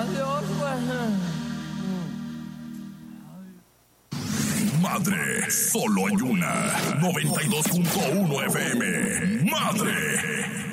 Dios, pues. Madre, solo hay una. 92.1 FM. Madre.